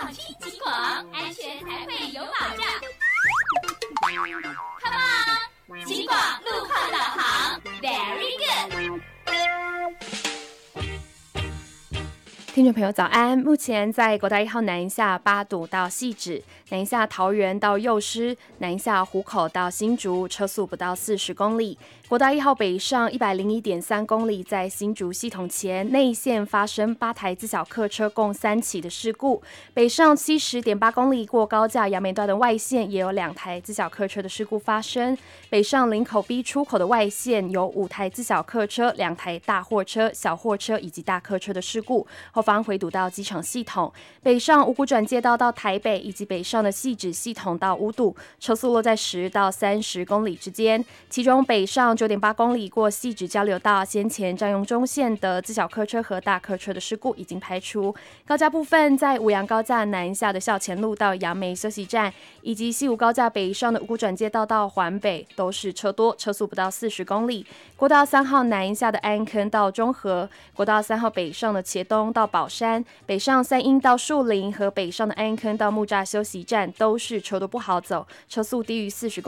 听警广，安全才会有保障。Come on， 警广路况导航 ，Very good。 听众朋友早安，目前在国道1号南下八堵到汐止，南下桃园到幼师，南下湖口到新竹，车速不到40公里。国道1号北上 101.3 公里，在新竹系统前内线发生8台自小客车共3起的事故，北上 70.8 公里过高架杨梅段的外线也有2台自小客车的事故发生，北上林口 B 出口的外线有5台自小客车、2台大货车、小货车以及大客车的事故，后方回堵到机场系统，北上五股转接道到台北以及北上的汐止系统到五堵，车速落在10到30公里之间，其中北上 9.8 公里过汐止交流道先前占用中线的自小客车和大客车的事故已经排除。高架部分，在五杨高架南下的校前路到杨梅休息站，以及西武高架北上的五股转接道到环北都是车多，车速不到40公里。国道3号南下的安坑到中和，国道3号北上的茄东到宝山，北上三鹰到树林和北上的安坑到木栅休息站都是车多不好走，车速低于40